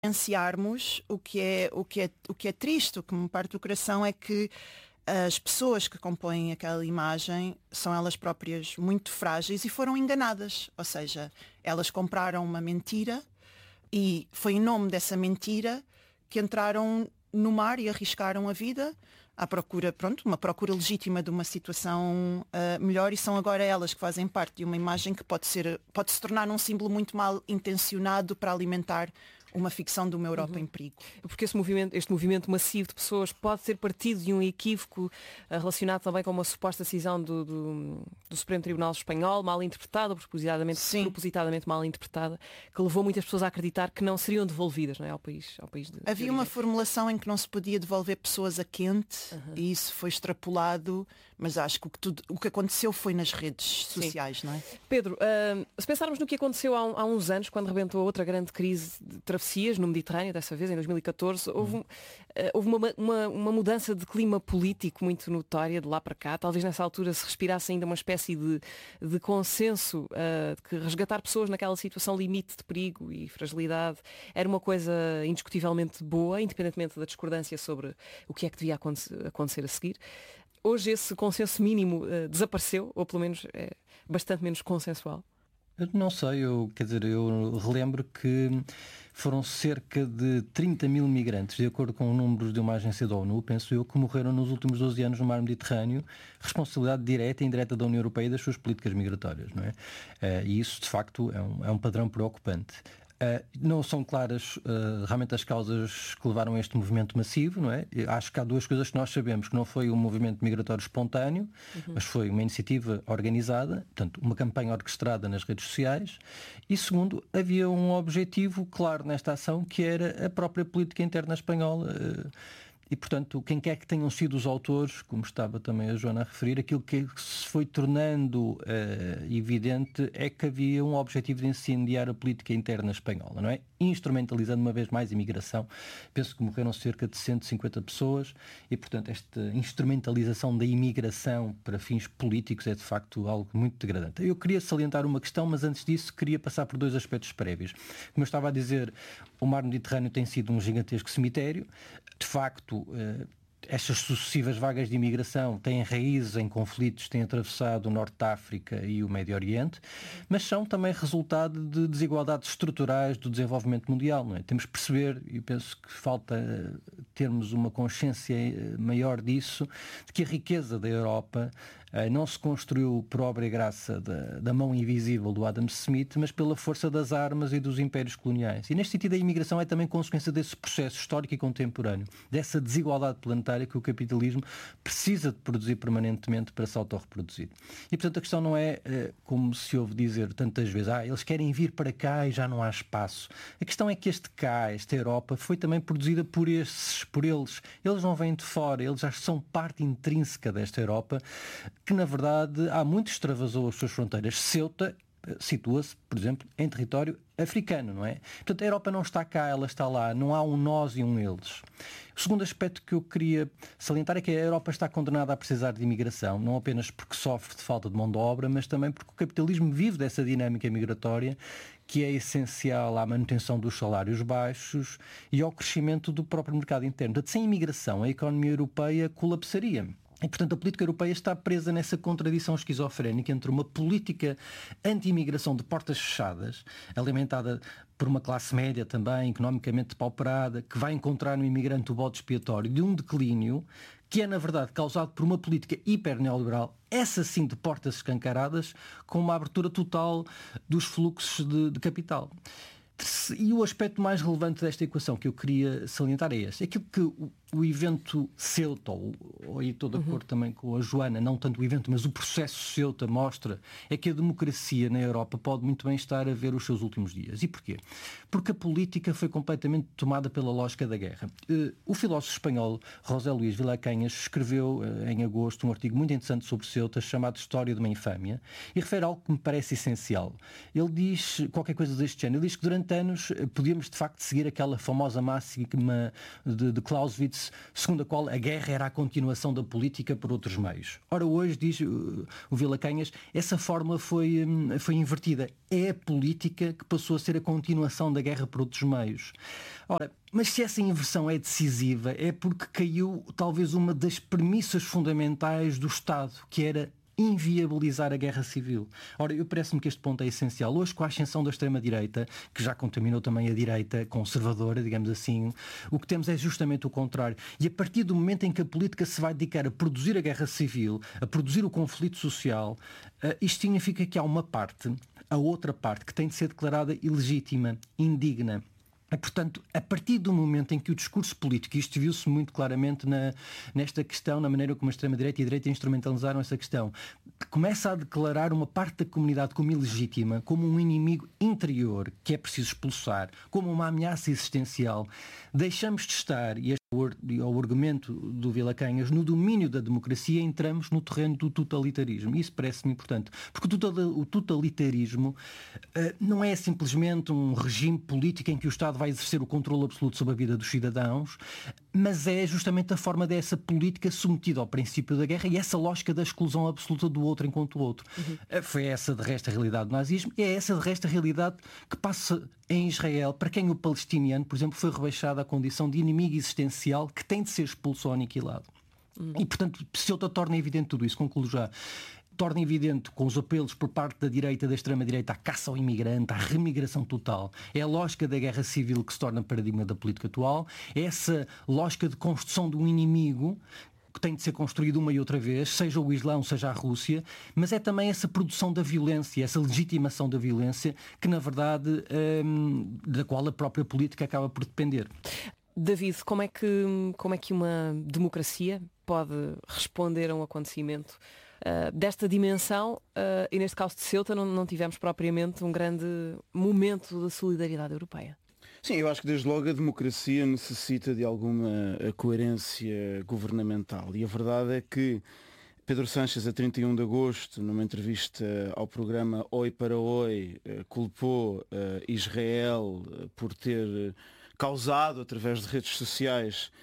diferenciarmos o que é triste, o que me parte do coração é que as pessoas que compõem aquela imagem são elas próprias muito frágeis e foram enganadas. Ou seja, elas compraram uma mentira e foi em nome dessa mentira que entraram no mar e arriscaram a vida à procura, uma procura legítima de uma situação melhor, e são agora elas que fazem parte de uma imagem que pode se tornar um símbolo muito mal intencionado para alimentar uma ficção de uma Europa em perigo. Porque este movimento massivo de pessoas pode ser partido de um equívoco relacionado também com uma suposta decisão do Supremo Tribunal Espanhol, mal interpretada, propositadamente mal interpretada, que levou muitas pessoas a acreditar que não seriam devolvidas, não é, ao país Havia uma formulação em que não se podia devolver pessoas a quente, e isso foi extrapolado, mas acho que o que aconteceu foi nas redes sociais, não é? Pedro, se pensarmos no que aconteceu há uns anos, quando rebentou outra grande crise de travessias no Mediterrâneo, dessa vez em 2014, houve uma mudança de clima político muito notória de lá para cá. Talvez nessa altura se respirasse ainda uma espécie de consenso de que resgatar pessoas naquela situação limite de perigo e fragilidade era uma coisa indiscutivelmente boa, independentemente da discordância sobre o que é que devia acontecer a seguir. Hoje esse consenso mínimo desapareceu, ou pelo menos é bastante menos consensual? Eu não sei, eu relembro que foram cerca de 30 mil migrantes, de acordo com números de uma agência da ONU, penso eu, que morreram nos últimos 12 anos no mar Mediterrâneo, responsabilidade direta e indireta da União Europeia e das suas políticas migratórias, não é? E isso, de facto, é um padrão preocupante. Não são claras realmente as causas que levaram a este movimento massivo, não é? Acho que há duas coisas que nós sabemos, que não foi um movimento migratório espontâneo, mas foi uma iniciativa organizada, portanto, uma campanha orquestrada nas redes sociais, e segundo, havia um objetivo claro nesta ação, que era a própria política interna espanhola. E, portanto, quem quer que tenham sido os autores, como estava também a Joana a referir, aquilo que se foi tornando evidente é que havia um objetivo de incendiar a política interna espanhola, não é? Instrumentalizando uma vez mais a imigração. Penso que morreram cerca de 150 pessoas e, portanto, esta instrumentalização da imigração para fins políticos é, de facto, algo muito degradante. Eu queria salientar uma questão, mas antes disso queria passar por dois aspectos prévios. Como eu estava a dizer, o mar Mediterrâneo tem sido um gigantesco cemitério. De facto, estas sucessivas vagas de imigração têm raízes em conflitos que têm atravessado o Norte de África e o Médio Oriente, mas são também resultado de desigualdades estruturais do desenvolvimento mundial, não é? Temos que perceber, e penso que falta termos uma consciência maior disso, de que a riqueza da Europa não se construiu por obra e graça da mão invisível do Adam Smith, mas pela força das armas e dos impérios coloniais. E neste sentido a imigração é também consequência desse processo histórico e contemporâneo, dessa desigualdade planetária que o capitalismo precisa de produzir permanentemente para se autorreproduzir. E portanto a questão não é, como se ouve dizer tantas vezes, eles querem vir para cá e já não há espaço. A questão é que esta Europa, foi também produzida por eles. Eles não vêm de fora, eles já são parte intrínseca desta Europa, que na verdade há muito extravasou as suas fronteiras. Ceuta situa-se, por exemplo, em território africano, não é? Portanto, a Europa não está cá, ela está lá. Não há um nós e um eles. O segundo aspecto que eu queria salientar é que a Europa está condenada a precisar de imigração, não apenas porque sofre de falta de mão de obra, mas também porque o capitalismo vive dessa dinâmica migratória que é essencial à manutenção dos salários baixos e ao crescimento do próprio mercado interno. Portanto, sem imigração, a economia europeia colapsaria. E, portanto, a política europeia está presa nessa contradição esquizofrénica entre uma política anti-imigração de portas fechadas, alimentada por uma classe média também, economicamente depauperada, que vai encontrar no imigrante o bode expiatório de um declínio que é, na verdade, causado por uma política hiper-neoliberal, essa sim de portas escancaradas, com uma abertura total dos fluxos de capital. E o aspecto mais relevante desta equação que eu queria salientar é este. Aquilo que o evento Ceuta, ou estou de acordo também com a Joana, não tanto o evento, mas o processo Ceuta mostra, é que a democracia na Europa pode muito bem estar a ver os seus últimos dias. E porquê? Porque a política foi completamente tomada pela lógica da guerra. O filósofo espanhol José Luís Vilacañas escreveu em agosto um artigo muito interessante sobre Ceuta, chamado História de uma Infâmia, e refere algo que me parece essencial. Ele diz qualquer coisa deste género. Ele diz que durante 30 anos podíamos de facto seguir aquela famosa máxima de Clausewitz, segundo a qual a guerra era a continuação da política por outros meios. Ora, hoje, diz o Vila Canhas, essa fórmula foi invertida. É a política que passou a ser a continuação da guerra por outros meios. Ora, mas se essa inversão é decisiva, é porque caiu talvez uma das premissas fundamentais do Estado, que era inviabilizar a guerra civil. Ora, eu parece-me que este ponto é essencial. Hoje, com a ascensão da extrema-direita, que já contaminou também a direita conservadora, digamos assim, o que temos é justamente o contrário. E a partir do momento em que a política se vai dedicar a produzir a guerra civil, a produzir o conflito social, isto significa que há uma parte, a outra parte, que tem de ser declarada ilegítima, indigna. Portanto, a partir do momento em que o discurso político, isto viu-se muito claramente nesta questão, na maneira como a extrema-direita e a direita instrumentalizaram essa questão, começa a declarar uma parte da comunidade como ilegítima, como um inimigo interior que é preciso expulsar, como uma ameaça existencial, deixamos de estar, e este é o argumento do Vila Canhas, no domínio da democracia, entramos no terreno do totalitarismo. Isso parece-me importante, porque o totalitarismo não é simplesmente um regime político em que o Estado vai exercer o controle absoluto sobre a vida dos cidadãos, mas é justamente a forma dessa política submetida ao princípio da guerra e essa lógica da exclusão absoluta do outro enquanto o outro. Foi essa de resto a realidade do nazismo, e é essa de resto a realidade que passa em Israel, para quem o palestiniano, por exemplo, foi rebaixado à condição de inimigo existencial que tem de ser expulso ou aniquilado. E, portanto, se torna evidente tudo isso, concluo já, torna evidente com os apelos por parte da direita, da extrema-direita, à caça ao imigrante, à remigração total. É a lógica da guerra civil que se torna paradigma da política atual, é essa lógica de construção de um inimigo que tem de ser construído uma e outra vez, seja o Islão, seja a Rússia, mas é também essa produção da violência, essa legitimação da violência, que na verdade, da qual a própria política acaba por depender. David, como é que uma democracia pode responder a um acontecimento desta dimensão, e neste caso de Ceuta não tivemos propriamente um grande momento de solidariedade europeia? Sim, eu acho que desde logo a democracia necessita de alguma coerência governamental, e a verdade é que Pedro Sánchez, a 31 de agosto, numa entrevista ao programa Oi para Oi, culpou Israel por ter causado, através de redes sociais,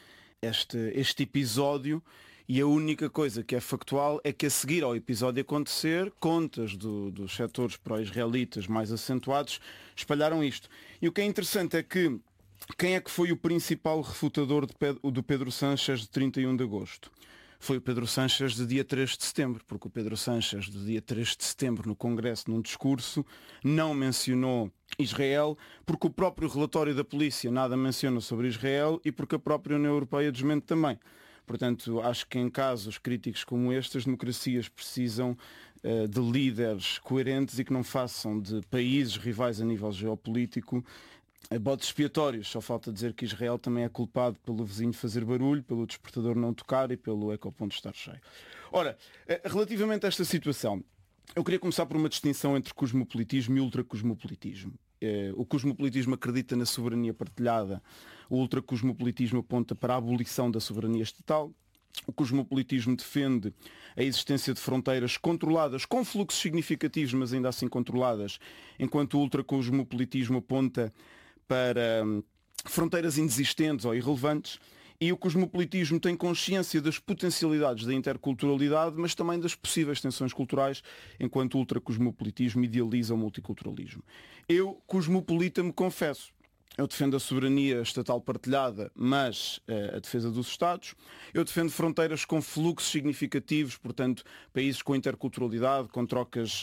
este episódio, e a única coisa que é factual é que a seguir ao episódio acontecer, contas dos setores pró-israelitas mais acentuados espalharam isto. E o que é interessante é que quem é que foi o principal refutador do Pedro Sánchez de 31 de agosto? Foi o Pedro Sánchez de dia 3 de setembro, porque o Pedro Sánchez de dia 3 de setembro no Congresso, num discurso, não mencionou Israel, porque o próprio relatório da polícia nada menciona sobre Israel e porque a própria União Europeia desmente também. Portanto, acho que em casos críticos como este, as democracias precisam de líderes coerentes e que não façam de países rivais a nível geopolítico bodes expiatórios. Só falta dizer que Israel também é culpado pelo vizinho fazer barulho, pelo despertador não tocar e pelo ecoponto estar cheio. Ora, relativamente a esta situação, eu queria começar por uma distinção entre cosmopolitismo e ultracosmopolitismo. O cosmopolitismo acredita na soberania partilhada, o ultracosmopolitismo aponta para a abolição da soberania estatal. O cosmopolitismo defende a existência de fronteiras controladas, com fluxos significativos, mas ainda assim controladas, enquanto o ultracosmopolitismo aponta para fronteiras inexistentes ou irrelevantes. E o cosmopolitismo tem consciência das potencialidades da interculturalidade, mas também das possíveis tensões culturais, enquanto o ultracosmopolitismo idealiza o multiculturalismo. Eu, cosmopolita, me confesso. Eu defendo a soberania estatal partilhada, mas a defesa dos Estados. Eu defendo fronteiras com fluxos significativos, portanto, países com interculturalidade, com trocas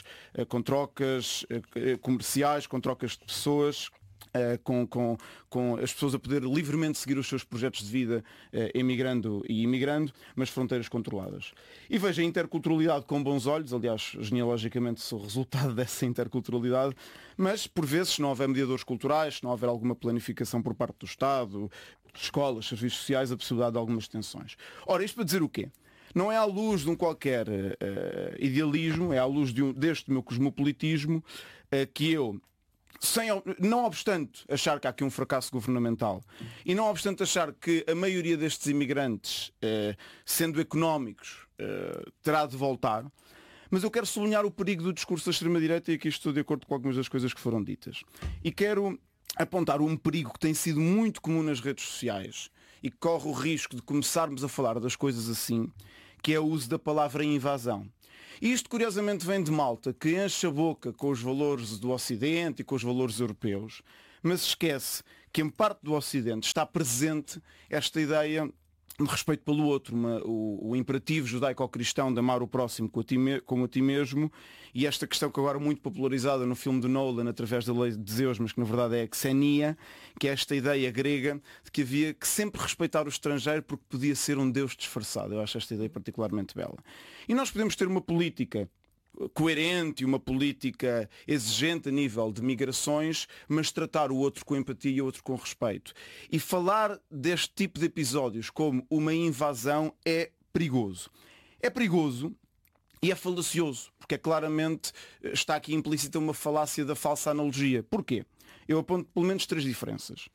comerciais, com trocas de pessoas, com as pessoas a poder livremente seguir os seus projetos de vida, emigrando e imigrando, mas fronteiras controladas. E vejo a interculturalidade com bons olhos, aliás, genealogicamente sou resultado dessa interculturalidade, mas por vezes, se não houver mediadores culturais, se não houver alguma planificação por parte do Estado, escolas, serviços sociais, a possibilidade de algumas tensões. Ora, isto para dizer o quê? Não é à luz de um qualquer idealismo, é à luz deste meu cosmopolitismo que eu, não obstante achar que há aqui um fracasso governamental e não obstante achar que a maioria destes imigrantes, sendo económicos, terá de voltar, mas eu quero sublinhar o perigo do discurso da extrema-direita, e aqui estou de acordo com algumas das coisas que foram ditas. E quero apontar um perigo que tem sido muito comum nas redes sociais e que corre o risco de começarmos a falar das coisas assim, que é o uso da palavra invasão. E isto curiosamente vem de Malta, que enche a boca com os valores do Ocidente e com os valores europeus, mas esquece que em parte do Ocidente está presente esta ideia de respeito pelo outro, o imperativo judaico-cristão de amar o próximo como a ti mesmo, e esta questão que agora é muito popularizada no filme de Nolan através da lei de Zeus, mas que na verdade é a xenia, que é esta ideia grega de que havia que sempre respeitar o estrangeiro porque podia ser um Deus disfarçado. Eu acho esta ideia particularmente bela. E nós podemos ter uma política coerente e uma política exigente a nível de migrações, mas tratar o outro com empatia e o outro com respeito. E falar deste tipo de episódios como uma invasão é perigoso. É perigoso e é falacioso, porque claramente está aqui implícita uma falácia da falsa analogia. Porquê? Eu aponto pelo menos 3 diferenças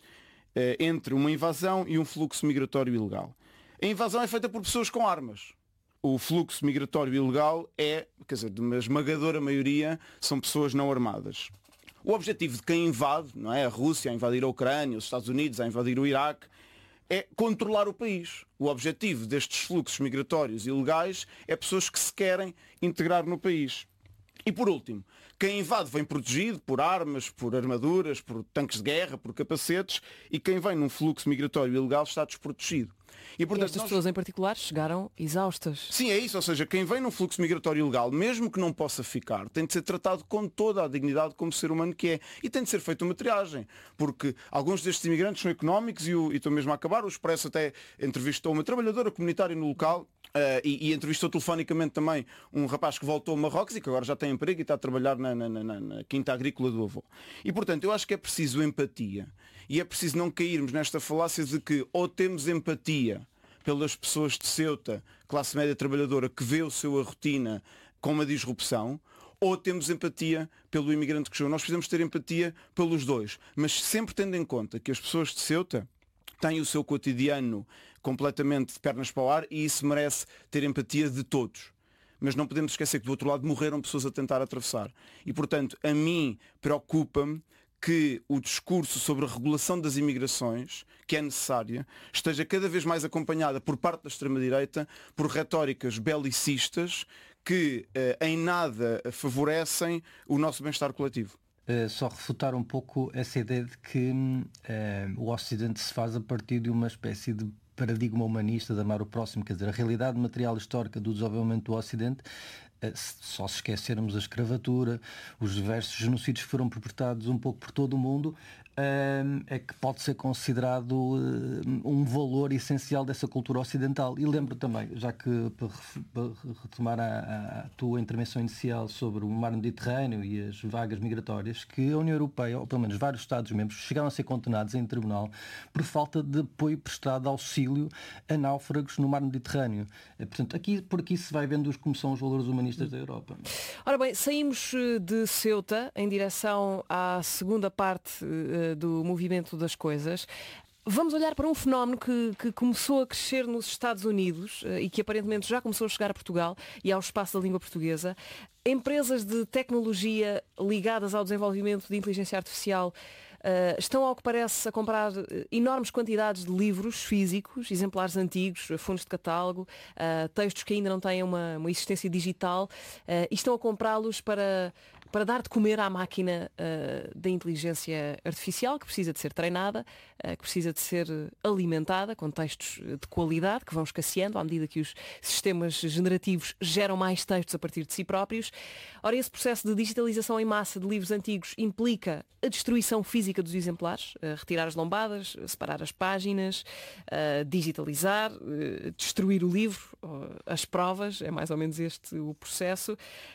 entre uma invasão e um fluxo migratório ilegal. A invasão é feita por pessoas com armas. O fluxo migratório ilegal de uma esmagadora maioria, são pessoas não armadas. O objetivo de quem invade, não é? A Rússia a invadir a Ucrânia, os Estados Unidos a invadir o Iraque, é controlar o país. O objetivo destes fluxos migratórios ilegais é pessoas que se querem integrar no país. E por último, quem invade vem protegido por armas, por armaduras, por tanques de guerra, por capacetes, e quem vem num fluxo migratório ilegal está desprotegido. E, portanto, estas pessoas em particular chegaram exaustas. Sim, é isso, ou seja, quem vem num fluxo migratório ilegal, mesmo que não possa ficar, tem de ser tratado com toda a dignidade como ser humano que é. E tem de ser feita uma triagem, porque alguns destes imigrantes são económicos e estou mesmo a acabar. O Expresso até entrevistou uma trabalhadora comunitária no local e entrevistou telefonicamente também um rapaz que voltou a Marrocos e que agora já tem emprego e está a trabalhar na quinta agrícola do avô. E portanto, eu acho que é preciso empatia. E é preciso não cairmos nesta falácia de que ou temos empatia pelas pessoas de Ceuta, classe média trabalhadora, que vê o seu rotina com uma disrupção, ou temos empatia pelo imigrante que chegou. Nós precisamos ter empatia pelos dois, mas sempre tendo em conta que as pessoas de Ceuta têm o seu cotidiano completamente de pernas para o ar e isso merece ter empatia de todos. Mas não podemos esquecer que do outro lado morreram pessoas a tentar atravessar. E portanto, a mim preocupa-me que o discurso sobre a regulação das imigrações, que é necessária, esteja cada vez mais acompanhada por parte da extrema-direita por retóricas belicistas que em nada favorecem o nosso bem-estar coletivo. Só refutar um pouco essa ideia de que o Ocidente se faz a partir de uma espécie de paradigma humanista de amar o próximo, quer dizer, a realidade material histórica do desenvolvimento do Ocidente, só se esquecermos a escravatura, os diversos genocídios que foram perpetrados um pouco por todo o mundo, é que pode ser considerado um valor essencial dessa cultura ocidental. E lembro também, já que para retomar a tua intervenção inicial sobre o mar Mediterrâneo e as vagas migratórias, que a União Europeia, ou pelo menos vários Estados-membros, chegaram a ser condenados em tribunal por falta de apoio prestado auxílio a náufragos no mar Mediterrâneo. Portanto, por aqui se vai vendo como são os valores humanistas da Europa. Ora bem, saímos de Ceuta em direção à segunda parte do movimento das coisas. Vamos olhar para um fenómeno que começou a crescer nos Estados Unidos e que aparentemente já começou a chegar a Portugal e ao espaço da língua portuguesa. Empresas de tecnologia ligadas ao desenvolvimento de inteligência artificial estão, ao que parece, a comprar enormes quantidades de livros físicos, exemplares antigos, fundos de catálogo, textos que ainda não têm uma existência digital, e estão a comprá-los para dar de comer à máquina da inteligência artificial, que precisa de ser treinada, que precisa de ser alimentada com textos de qualidade, que vão escasseando à medida que os sistemas generativos geram mais textos a partir de si próprios. Ora, esse processo de digitalização em massa de livros antigos implica a destruição física dos exemplares, retirar as lombadas, separar as páginas, digitalizar, destruir o livro, as provas, é mais ou menos este o processo.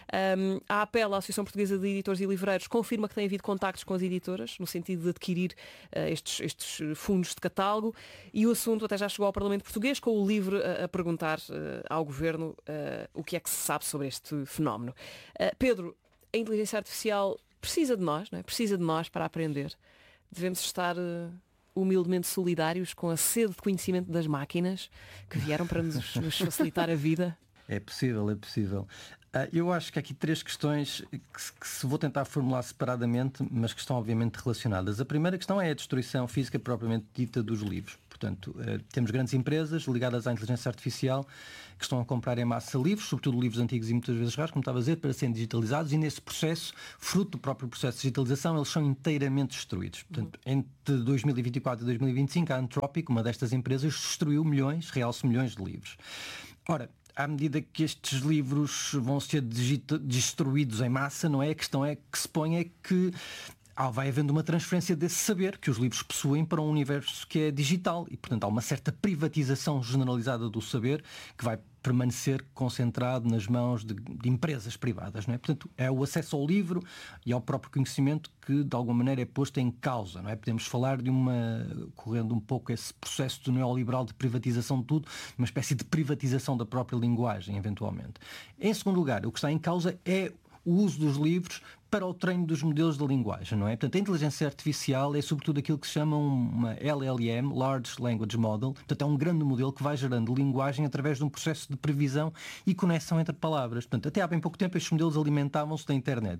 A APEL, a Associação Portuguesa de Editores e Livreiros, confirma que tem havido contactos com as editoras, no sentido de adquirir estes fundos de catálogo, e o assunto até já chegou ao Parlamento Português, com o LIVRE a perguntar ao Governo o que é que se sabe sobre este fenómeno. Pedro, a inteligência artificial precisa de nós, não é? Precisa de nós para aprender. Devemos estar humildemente solidários com a sede de conhecimento das máquinas que vieram para nos facilitar a vida. É possível, é possível. Eu acho que há aqui 3 questões que se vou tentar formular separadamente, mas que estão obviamente relacionadas. A primeira questão é a destruição física propriamente dita dos livros. Portanto, temos grandes empresas ligadas à inteligência artificial que estão a comprar em massa livros, sobretudo livros antigos e muitas vezes raros, como estava a dizer, para serem digitalizados, e nesse processo, fruto do próprio processo de digitalização, eles são inteiramente destruídos. Portanto, entre 2024 e 2025, a Anthropic, uma destas empresas, destruiu realce milhões de livros. Ora, à medida que estes livros vão ser destruídos em massa, não é? A questão é que se põe é que vai havendo uma transferência desse saber que os livros possuem para um universo que é digital e, portanto, há uma certa privatização generalizada do saber que vai permanecer concentrado nas mãos de empresas privadas, não é? Portanto, é o acesso ao livro e ao próprio conhecimento que, de alguma maneira, é posto em causa, não é? Podemos falar correndo um pouco esse processo do neoliberal de privatização de tudo, uma espécie de privatização da própria linguagem, eventualmente. Em segundo lugar, o que está em causa é o uso dos livros para o treino dos modelos de linguagem, não é? Portanto, a inteligência artificial é sobretudo aquilo que se chama uma LLM, Large Language Model. Portanto, é um grande modelo que vai gerando linguagem através de um processo de previsão e conexão entre palavras. Portanto, até há bem pouco tempo estes modelos alimentavam-se da internet.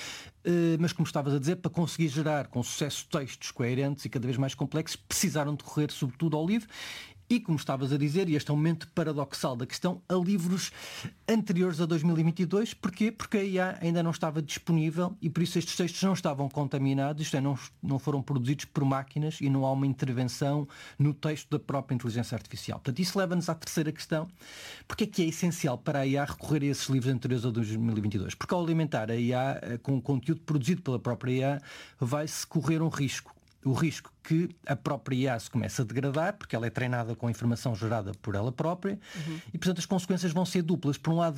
Mas, como estavas a dizer, para conseguir gerar com sucesso textos coerentes e cada vez mais complexos, precisaram de recorrer sobretudo ao livro. E, como estavas a dizer, e este é um momento paradoxal da questão, a livros anteriores a 2022. Porquê? Porque a IA ainda não estava disponível e por isso estes textos não estavam contaminados, isto é, não foram produzidos por máquinas e não há uma intervenção no texto da própria inteligência artificial. Portanto, isso leva-nos à terceira questão. Porque é que é essencial para a IA recorrer a esses livros anteriores a 2022? Porque ao alimentar a IA com conteúdo produzido pela própria IA, vai-se correr um risco. O risco que a própria IA se começa a degradar, porque ela é treinada com informação gerada por ela própria, e portanto as consequências vão ser duplas. Por um lado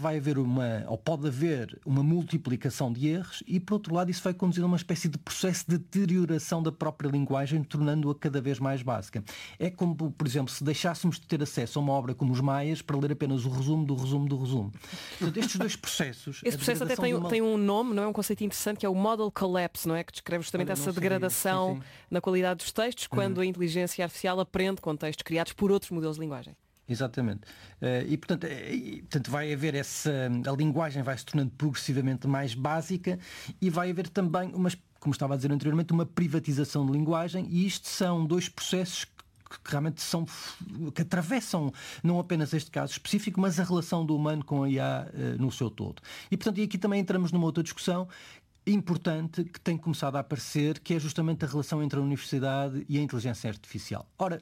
pode haver uma multiplicação de erros, e por outro lado isso vai conduzir a uma espécie de processo de deterioração da própria linguagem, tornando-a cada vez mais básica. É como, por exemplo, se deixássemos de ter acesso a uma obra como os Maias para ler apenas o resumo do resumo do resumo. Portanto, estes dois processos... Esse processo até tem um nome, não é? Um conceito interessante, que é o Model Collapse, não é? Que descreve justamente essa degradação na qualidade dos textos, quando a inteligência artificial aprende com textos criados por outros modelos de linguagem. Exatamente. E portanto vai haver a linguagem vai se tornando progressivamente mais básica e vai haver também, como estava a dizer anteriormente, uma privatização de linguagem, e isto são dois processos que realmente que atravessam não apenas este caso específico, mas a relação do humano com a IA no seu todo. E portanto, aqui também entramos numa outra discussão importante que tem começado a aparecer, que é justamente a relação entre a universidade e a inteligência artificial. Ora,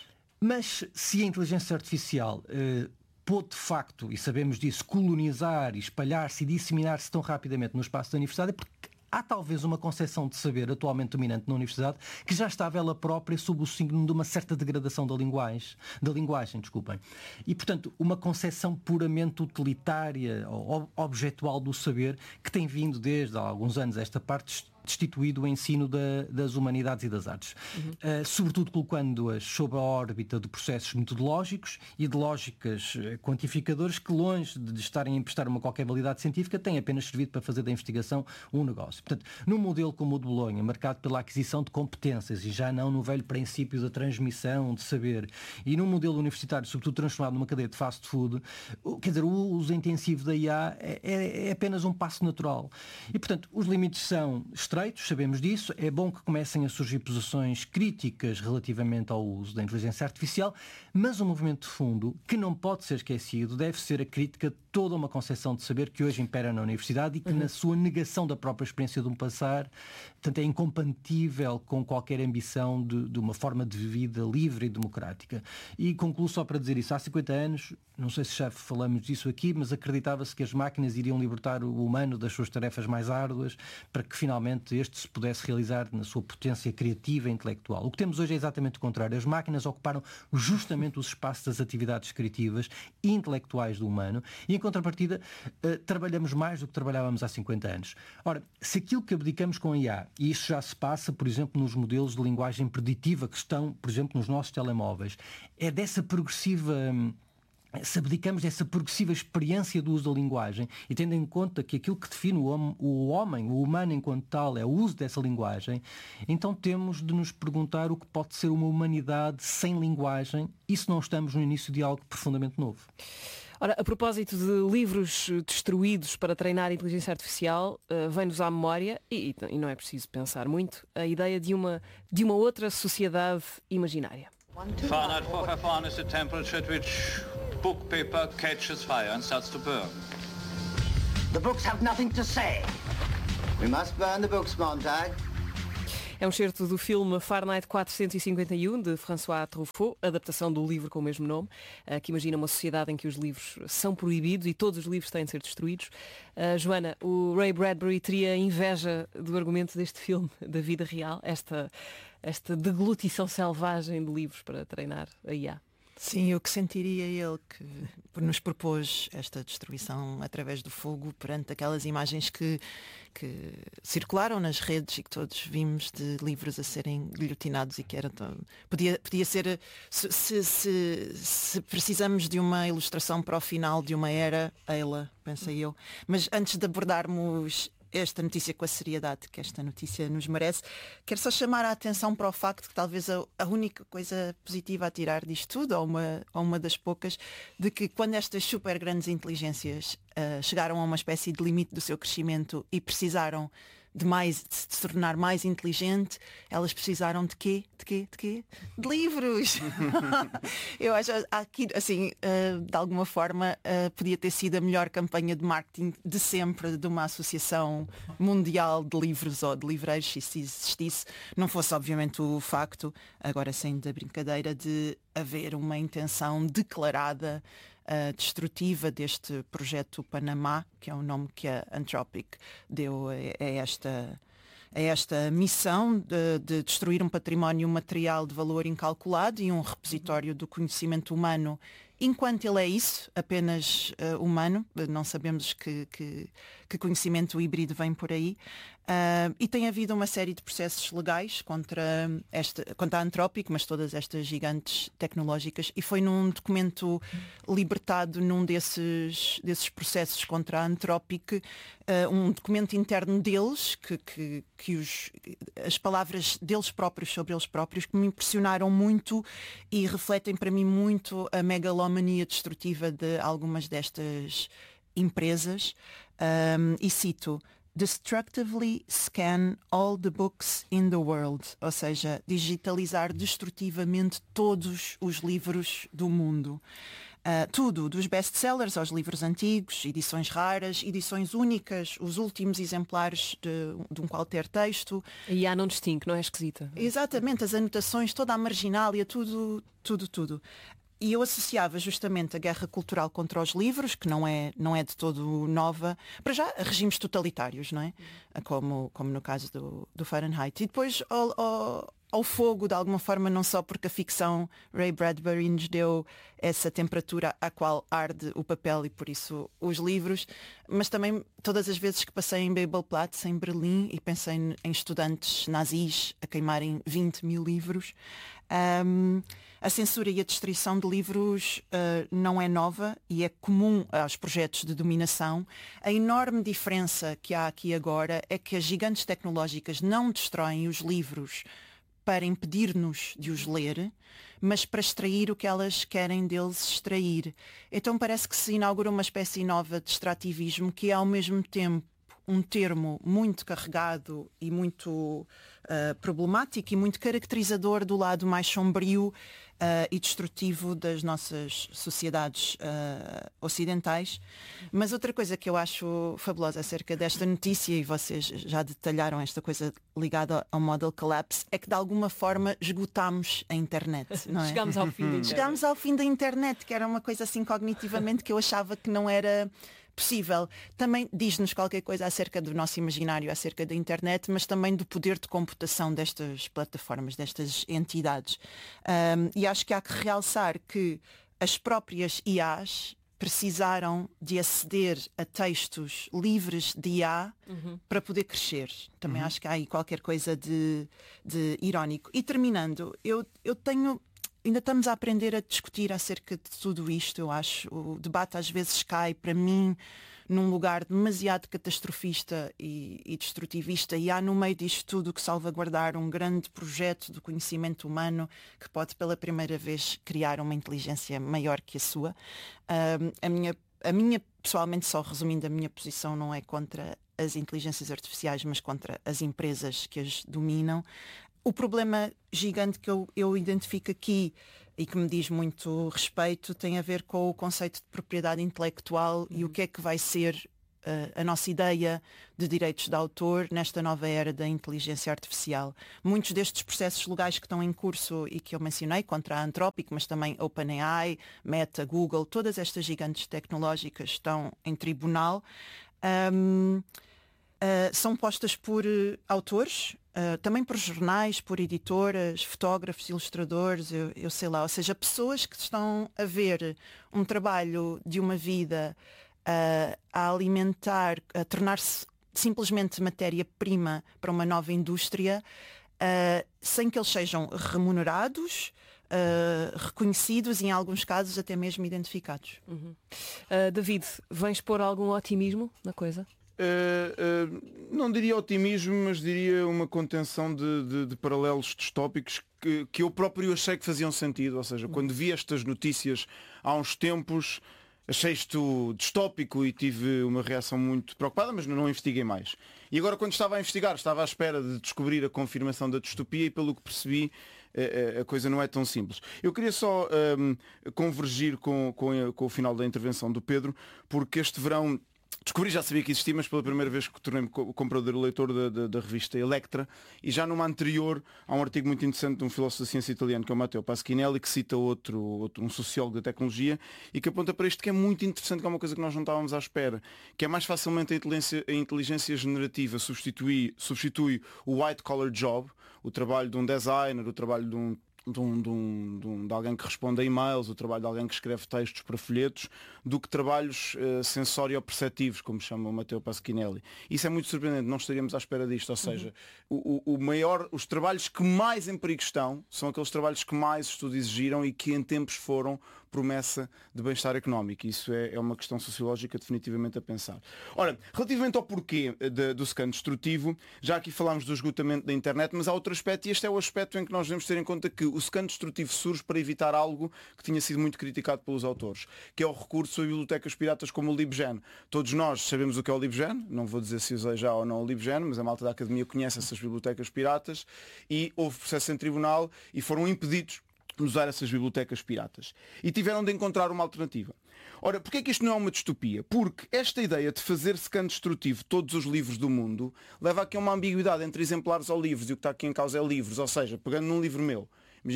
mas se a inteligência artificial pôde de facto, e sabemos disso, colonizar, espalhar-se e disseminar-se tão rapidamente no espaço da universidade, é porque há talvez uma concepção de saber atualmente dominante na universidade que já estava ela própria sob o signo de uma certa degradação da linguagem, desculpem. E, portanto, uma concepção puramente utilitária ou objetual do saber que tem vindo desde há alguns anos esta parte destituído o ensino das humanidades e das artes. Sobretudo colocando-as sob a órbita de processos metodológicos e de lógicas quantificadoras que, longe de estarem a prestar uma qualquer validade científica, têm apenas servido para fazer da investigação um negócio. Portanto, num modelo como o de Bolonha, marcado pela aquisição de competências e já não no velho princípio da transmissão de saber, e num modelo universitário, sobretudo transformado numa cadeia de fast food, quer dizer, o uso intensivo da IA é apenas um passo natural. E, portanto, os limites são estreitos, sabemos disso. É bom que comecem a surgir posições críticas relativamente ao uso da inteligência artificial, mas o movimento de fundo, que não pode ser esquecido, deve ser a crítica de toda uma concepção de saber que hoje impera na universidade e que na sua negação da própria experiência de um passar, portanto, é incompatível com qualquer ambição de uma forma de vida livre e democrática. E concluo só para dizer isso. Há 50 anos, não sei se já falamos disso aqui, mas acreditava-se que as máquinas iriam libertar o humano das suas tarefas mais árduas para que finalmente este se pudesse realizar na sua potência criativa e intelectual. O que temos hoje é exatamente o contrário. As máquinas ocuparam justamente os espaços das atividades criativas e intelectuais do humano e, em contrapartida, trabalhamos mais do que trabalhávamos há 50 anos. Ora, se aquilo que abdicamos com a IA, e isso já se passa, por exemplo, nos modelos de linguagem preditiva que estão, por exemplo, nos nossos telemóveis, é dessa progressiva... Se abdicamos dessa progressiva experiência do uso da linguagem e tendo em conta que aquilo que define o homem, o humano enquanto tal, é o uso dessa linguagem, então temos de nos perguntar o que pode ser uma humanidade sem linguagem, e se não estamos no início de algo profundamente novo. Ora, a propósito de livros destruídos para treinar a inteligência artificial, vem-nos à memória, e não é preciso pensar muito, a ideia de uma outra sociedade imaginária. Fahrenheit 451 is the temperature at which book paper catches fire and starts to burn. The books have nothing to say. We must burn the books, Montag. É um excerto do filme Fahrenheit 451, de François Truffaut, adaptação do livro com o mesmo nome, que imagina uma sociedade em que os livros são proibidos e todos os livros têm de ser destruídos. Joana, o Ray Bradbury teria inveja do argumento deste filme, da vida real, esta deglutição selvagem de livros para treinar a IA? Sim, o que sentiria ele que nos propôs esta destruição através do fogo perante aquelas imagens que circularam nas redes e que todos vimos de livros a serem guilhotinados e que era podia ser se precisamos de uma ilustração para o final de uma era, ela, pensei eu. Mas antes de abordarmos esta notícia com a seriedade que esta notícia nos merece, quero só chamar a atenção para o facto que talvez a única coisa positiva a tirar disto tudo, ou uma das poucas, de que quando estas super grandes inteligências chegaram a uma espécie de limite do seu crescimento e precisaram de se tornar mais inteligente, elas precisaram de quê? De livros! Eu acho aqui, assim, de alguma forma, podia ter sido a melhor campanha de marketing de sempre de uma associação mundial de livros ou de livreiros, se isso existisse. Não fosse, obviamente, o facto, agora sem da brincadeira, de haver uma intenção declarada destrutiva deste projeto Panamá, que é o nome que a Anthropic deu a esta missão de destruir um património material de valor incalculado e um repositório do conhecimento humano, enquanto ele é isso, apenas humano. Não sabemos que conhecimento híbrido vem por aí. E tem havido uma série de processos legais contra a Anthropic, mas todas estas gigantes tecnológicas, e foi num documento libertado num desses processos contra a Anthropic, um documento interno deles, que as palavras deles próprios sobre eles próprios, que me impressionaram muito e refletem para mim muito a megalomania destrutiva de algumas destas empresas. E cito: destructively scan all the books in the world, ou seja, digitalizar destrutivamente todos os livros do mundo. Tudo, dos best-sellers aos livros antigos, edições raras, edições únicas, os últimos exemplares de um qualquer texto. A IA não distingue, não é esquisita? Exatamente, as anotações, toda a marginália, tudo. E eu associava justamente a guerra cultural contra os livros, que não é de todo nova, para já a regimes totalitários, não é? Como no caso do Fahrenheit. E depois ao fogo, de alguma forma, não só porque a ficção Ray Bradbury nos deu essa temperatura à qual arde o papel e por isso os livros, mas também todas as vezes que passei em Babelplatz, em Berlim, e pensei em estudantes nazis a queimarem 20 mil livros. A censura e a destruição de livros não é nova e é comum aos projetos de dominação. A enorme diferença que há aqui agora é que as gigantes tecnológicas não destroem os livros para impedir-nos de os ler, mas para extrair o que elas querem deles extrair. Então parece que se inaugura uma espécie nova de extrativismo que é ao mesmo tempo um termo muito carregado e muito problemático e muito caracterizador do lado mais sombrio e destrutivo das nossas sociedades ocidentais. Mas outra coisa que eu acho fabulosa acerca desta notícia, e vocês já detalharam esta coisa ligada ao model collapse, é que de alguma forma esgotámos a internet, não é? Chegámos ao fim da internet. Chegámos ao fim da internet, que era uma coisa assim cognitivamente que eu achava que não era possível. Também diz-nos qualquer coisa acerca do nosso imaginário, acerca da internet, mas também do poder de computação destas plataformas, destas entidades. E acho que há que realçar que as próprias IAs precisaram de aceder a textos livres de IA para poder crescer. Também acho que há aí qualquer coisa de irónico. E terminando, eu tenho... Ainda estamos a aprender a discutir acerca de tudo isto, eu acho. O debate às vezes cai, para mim, num lugar demasiado catastrofista e destrutivista, e há no meio disto tudo que salvaguardar um grande projeto do conhecimento humano que pode pela primeira vez criar uma inteligência maior que a sua. A minha, pessoalmente, só resumindo, a minha posição não é contra as inteligências artificiais, mas contra as empresas que as dominam. O problema gigante que eu identifico aqui e que me diz muito respeito tem a ver com o conceito de propriedade intelectual e o que é que vai ser a nossa ideia de direitos de autor nesta nova era da inteligência artificial. Muitos destes processos legais que estão em curso e que eu mencionei, contra a Anthropic, mas também OpenAI, Meta, Google, todas estas gigantes tecnológicas estão em tribunal. São postas por autores, também por jornais, por editoras, fotógrafos, ilustradores, eu sei lá, ou seja, pessoas que estão a ver um trabalho de uma vida a alimentar, a tornar-se simplesmente matéria-prima para uma nova indústria, sem que eles sejam remunerados, reconhecidos e em alguns casos até mesmo identificados. David, vens pôr algum otimismo na coisa? Não diria otimismo, mas diria uma contenção de paralelos distópicos que eu próprio achei que faziam sentido. Ou seja, quando vi estas notícias há uns tempos, achei isto distópico e tive uma reação muito preocupada, mas não investiguei mais. E agora, quando estava a investigar, estava à espera de descobrir a confirmação da distopia e, pelo que percebi, a coisa não é tão simples. Eu queria só convergir com o final da intervenção do Pedro, porque este verão descobri, já sabia que existia, mas pela primeira vez que tornei-me comprador e leitor da revista Electra, e já numa anterior há um artigo muito interessante de um filósofo da ciência italiano, que é o Matteo Pasquinelli, que cita um sociólogo da tecnologia, e que aponta para isto que é muito interessante, que é uma coisa que nós não estávamos à espera, que é mais facilmente a inteligência generativa substitui o white collar job, o trabalho de um designer, o trabalho de alguém que responde a e-mails, o trabalho de alguém que escreve textos para folhetos, do que trabalhos sensório-perceptivos, como chama o Matteo Pasquinelli. Isso é muito surpreendente, não estaríamos à espera disto. Ou seja, os trabalhos que mais em perigo estão são aqueles trabalhos que mais estudos exigiram e que em tempos foram promessa de bem-estar económico. Isso é uma questão sociológica definitivamente a pensar. Ora, relativamente ao porquê do scan destrutivo, já aqui falámos do esgotamento da internet, mas há outro aspecto, e este é o aspecto em que nós devemos ter em conta que o scan destrutivo surge para evitar algo que tinha sido muito criticado pelos autores, que é o recurso a bibliotecas piratas como o LibGen. Todos nós sabemos o que é o LibGen, não vou dizer se usei já ou não o LibGen, mas a malta da academia conhece essas bibliotecas piratas, e houve processo em tribunal e foram impedidos de usar essas bibliotecas piratas. E tiveram de encontrar uma alternativa. Ora, porquê é que isto não é uma distopia? Porque esta ideia de fazer scan destrutivo de todos os livros do mundo leva aqui a uma ambiguidade entre exemplares ou livros, e o que está aqui em causa é livros, ou seja, pegando num livro meu,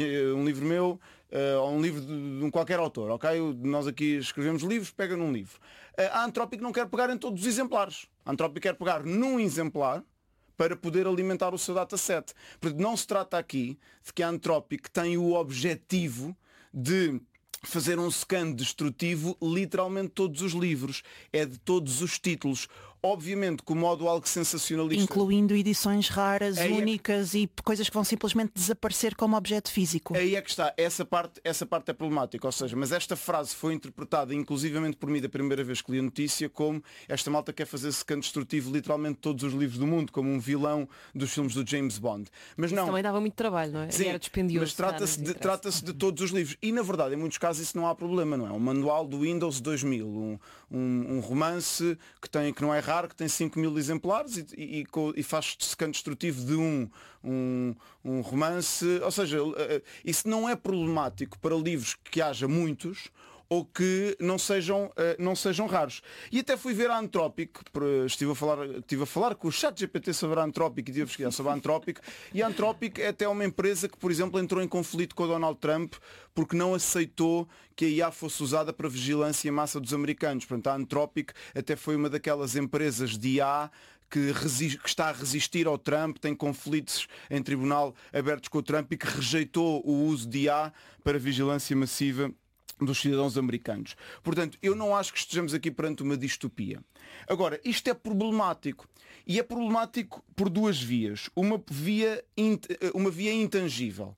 ou um livro de qualquer autor, ok? Nós aqui escrevemos livros, pega num livro. A Anthropic não quer pegar em todos os exemplares. A Anthropic quer pegar num exemplar para poder alimentar o seu dataset. Porque não se trata aqui de que a Anthropic tem o objetivo de fazer um scan destrutivo literalmente todos os livros. É de todos os títulos. Obviamente com o modo algo sensacionalista. Incluindo edições raras, únicas e coisas que vão simplesmente desaparecer como objeto físico. Aí é que está. Essa parte é problemática. Ou seja, mas esta frase foi interpretada inclusivamente por mim da primeira vez que li a notícia como esta malta quer fazer scan destrutivo literalmente todos os livros do mundo, como um vilão dos filmes do James Bond. Mas não. Isso também dava muito trabalho, não é? Sim, era dispendioso. mas trata-se de todos os livros. E na verdade, em muitos casos isso não há problema, não é? Um manual do Windows 2000, um romance que não é raro, que tem 5.000 exemplares e faz scan destrutivo de um romance. Ou seja, isso não é problemático para livros que haja muitos ou que não sejam raros. E até fui ver a Anthropic, estive a falar com o ChatGPT sobre a Anthropic e estive a pesquisar sobre a Anthropic, e a Anthropic é até uma empresa que, por exemplo, entrou em conflito com o Donald Trump porque não aceitou que a IA fosse usada para vigilância em massa dos americanos. Portanto, a Anthropic até foi uma daquelas empresas de IA que está a resistir ao Trump, tem conflitos em tribunal abertos com o Trump e que rejeitou o uso de IA para vigilância massiva dos cidadãos americanos. Portanto, eu não acho que estejamos aqui perante uma distopia. Agora, isto é problemático. E é problemático por duas vias. Uma via intangível,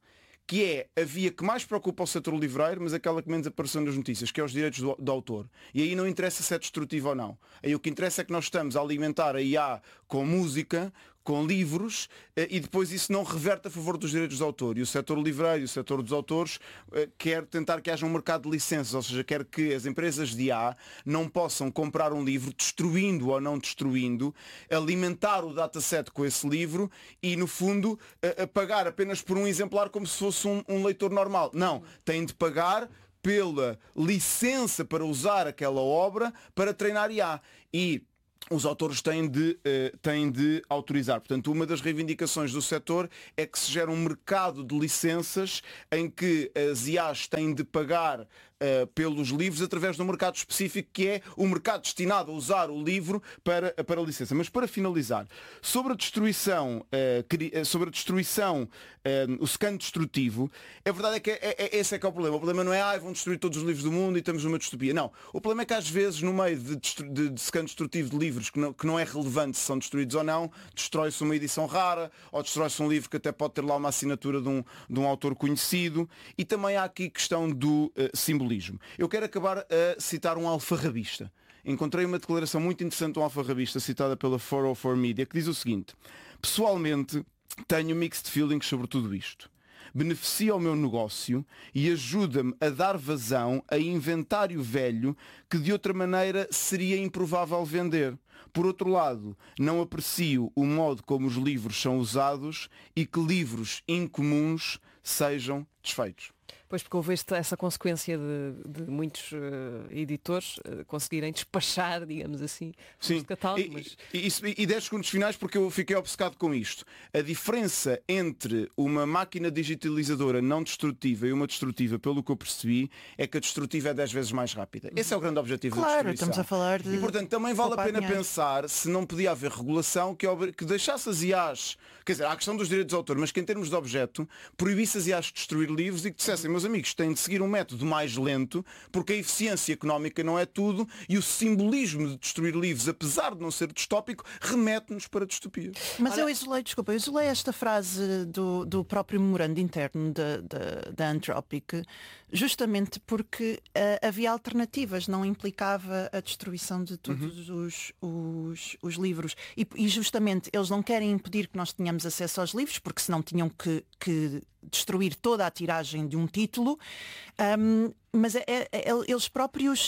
que é a via que mais preocupa o setor livreiro, mas aquela que menos apareceu nas notícias, que é os direitos do autor. E aí não interessa se é destrutivo ou não. Aí o que interessa é que nós estamos a alimentar a IA com música, com livros, e depois isso não reverte a favor dos direitos de autor. E o setor livreiro e o setor dos autores quer tentar que haja um mercado de licenças, ou seja, quer que as empresas de IA não possam comprar um livro, destruindo ou não destruindo, alimentar o dataset com esse livro e, no fundo, pagar apenas por um exemplar como se fosse um leitor normal. Não, têm de pagar pela licença para usar aquela obra para treinar IA. E os autores têm de autorizar. Portanto, uma das reivindicações do setor é que se gera um mercado de licenças em que as IAs têm de pagar pelos livros através de um mercado específico, que é o mercado destinado a usar o livro para licença. Mas para finalizar, sobre a destruição, o scan destrutivo, a verdade é que esse é que é o problema. O problema não é vão destruir todos os livros do mundo e estamos numa distopia. Não. O problema é que às vezes, no meio de scan destrutivo de livros que não é relevante se são destruídos ou não, destrói-se uma edição rara ou destrói-se um livro que até pode ter lá uma assinatura de um autor conhecido. E também há aqui questão do simbolismo. Eu quero acabar a citar um alfarrabista. Encontrei uma declaração muito interessante de um alfarrabista citada pela 404 Media que diz o seguinte: pessoalmente tenho mixed feelings sobre tudo isto. Beneficia o meu negócio e ajuda-me a dar vazão a inventário velho que de outra maneira seria improvável vender. Por outro lado, não aprecio o modo como os livros são usados e que livros incomuns sejam desfeitos. Pois, porque houve essa consequência de muitos editores conseguirem despachar, digamos assim, sim, os catálogos. E 10 segundos finais, porque eu fiquei obcecado com isto. A diferença entre uma máquina digitalizadora não destrutiva e uma destrutiva, pelo que eu percebi, é que a destrutiva é 10 vezes mais rápida. Esse é o grande objetivo da destruição. Estamos a falar de... E, portanto, também vale a pena pensar se não podia haver regulação que deixasse as IAs, quer dizer, há a questão dos direitos de autor, mas que em termos de objeto, proibisse as IAs de destruir livros e que dissessem, meus amigos, têm de seguir um método mais lento, porque a eficiência económica não é tudo e o simbolismo de destruir livros, apesar de não ser distópico, remete-nos para a distopia. Mas eu isolei esta frase do próprio memorando interno da Anthropic, justamente porque havia alternativas, não implicava a destruição de todos os livros. E justamente eles não querem impedir que nós tenhamos acesso aos livros, porque senão tinham que destruir toda a tiragem de um título, mas eles próprios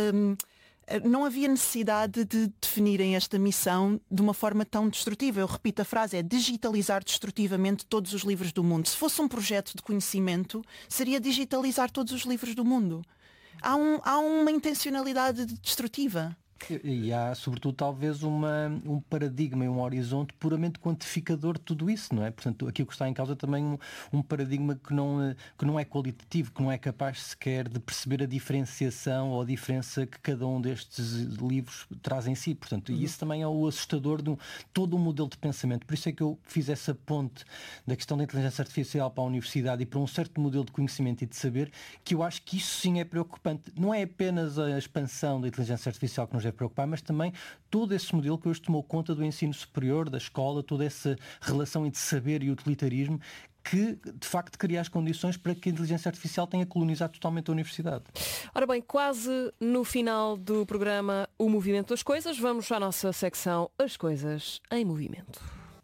não havia necessidade de definirem esta missão de uma forma tão destrutiva. Eu repito a frase, é digitalizar destrutivamente todos os livros do mundo. Se fosse um projeto de conhecimento, seria digitalizar todos os livros do mundo. Há uma intencionalidade destrutiva. E há, sobretudo, talvez um paradigma e um horizonte puramente quantificador de tudo isso, não é? Portanto, aqui o que está em causa também um paradigma que não é qualitativo, que não é capaz sequer de perceber a diferenciação ou a diferença que cada um destes livros traz em si. Portanto, e isso também é o assustador de todo um modelo de pensamento. Por isso é que eu fiz essa ponte da questão da inteligência artificial para a universidade e para um certo modelo de conhecimento e de saber, que eu acho que isso sim é preocupante. Não é apenas a expansão da inteligência artificial que nos é preocupar, mas também todo esse modelo que hoje tomou conta do ensino superior, da escola, toda essa relação entre saber e utilitarismo, que de facto cria as condições para que a inteligência artificial tenha colonizado totalmente a universidade. Ora bem, quase no final do programa O Movimento das Coisas, vamos à nossa secção As Coisas em Movimento.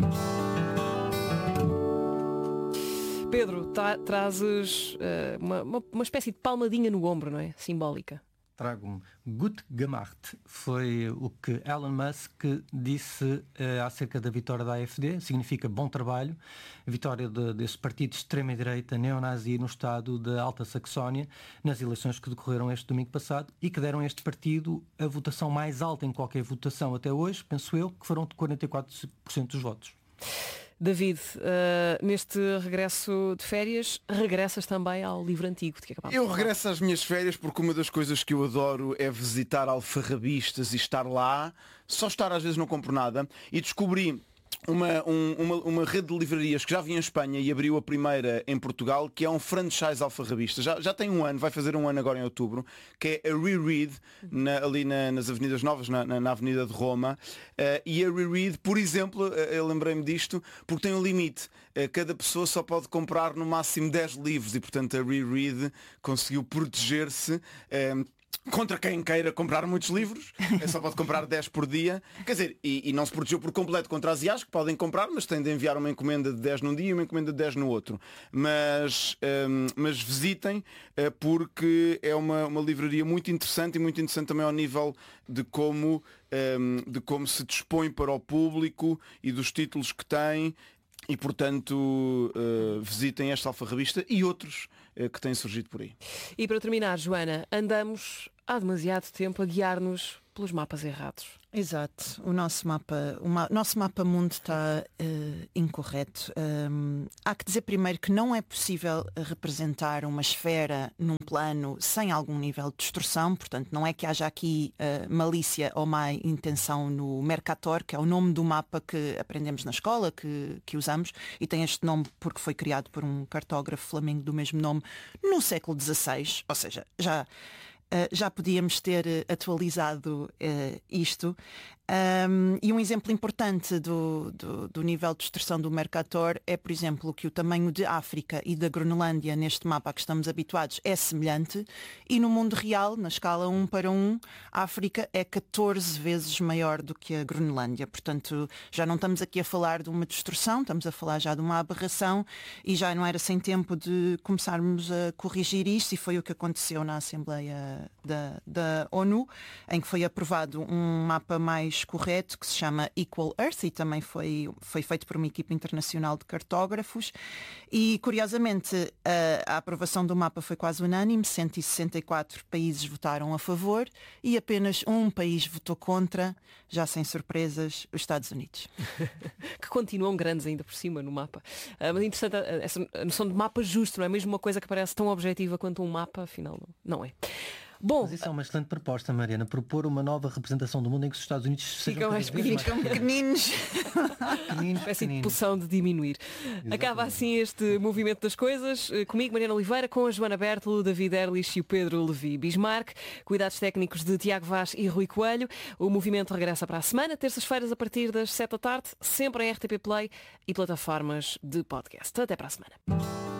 Pedro, trazes uma espécie de palmadinha no ombro, não é? Simbólica. Trago-me Gut gemacht. Foi o que Elon Musk disse acerca da vitória da AfD. Significa bom trabalho. A vitória desse partido de extrema-direita neonazi no estado de Alta Saxónia nas eleições que decorreram este domingo passado e que deram a este partido a votação mais alta em qualquer votação até hoje, penso eu, que foram de 44% dos votos. David, neste regresso de férias, regressas também ao livro antigo de que acabámos de falar. Eu regresso às minhas férias porque uma das coisas que eu adoro é visitar alfarrabistas e estar lá, só estar às vezes não compro nada, e descobri uma rede de livrarias que já vinha em Espanha e abriu a primeira em Portugal, que é um franchise alfarrabista. Já tem um ano, vai fazer um ano agora em outubro, que é a Reread, ali nas Avenidas Novas, na Avenida de Roma. E a Reread, por exemplo, eu lembrei-me disto, porque tem um limite. Cada pessoa só pode comprar no máximo 10 livros e, portanto, a Reread conseguiu proteger-se contra quem queira comprar muitos livros. Só pode comprar 10 por dia. Quer dizer, e não se protegeu por completo contra as IAs, que podem comprar, mas têm de enviar uma encomenda de 10 num dia e uma encomenda de 10 no outro. Mas visitem, porque é uma livraria muito interessante, e muito interessante também ao nível de como se dispõe para o público e dos títulos que tem. E, portanto, visitem esta alfarrabista e outros que têm surgido por aí. E para terminar, Joana, andamos há demasiado tempo a guiar-nos pelos mapas errados. Exato. O nosso mapa mundo está incorreto. Há que dizer primeiro que não é possível representar uma esfera num plano sem algum nível de distorção, portanto não é que haja aqui malícia ou má intenção no Mercator, que é o nome do mapa que aprendemos na escola, que usamos, e tem este nome porque foi criado por um cartógrafo flamengo do mesmo nome no século XVI, ou seja, já podíamos ter atualizado isto. E um exemplo importante do nível de distorção do Mercator é, por exemplo, que o tamanho de África e da Groenlândia neste mapa a que estamos habituados é semelhante, e no mundo real, na escala 1:1, a África é 14 vezes maior do que a Groenlândia. Portanto, já não estamos aqui a falar de uma distorção, estamos a falar já de uma aberração, e já não era sem tempo de começarmos a corrigir isto, e foi o que aconteceu na Assembleia da ONU, em que foi aprovado um mapa mais correto, que se chama Equal Earth, e também foi feito por uma equipe internacional de cartógrafos. E, curiosamente, a aprovação do mapa foi quase unânime, 164 países votaram a favor e apenas um país votou contra, já sem surpresas, os Estados Unidos. Que continuam grandes ainda por cima no mapa. Mas interessante essa noção de mapa justo, não é mesmo uma coisa que parece tão objetiva quanto um mapa, afinal não é. Bom, mas isso é uma excelente proposta, Mariana, propor uma nova representação do mundo em que os Estados Unidos ficam mais pequeninos. Espécie de pulsão de diminuir. Exatamente. Acaba assim este movimento das coisas. Comigo, Mariana Oliveira, com a Joana Bertolo, David Erlich e o Pedro Levi Bismarck. Cuidados técnicos de Tiago Vaz e Rui Coelho. O movimento regressa para a semana, terças-feiras a partir das 7 da tarde, sempre em RTP Play e plataformas de podcast. Até para a semana.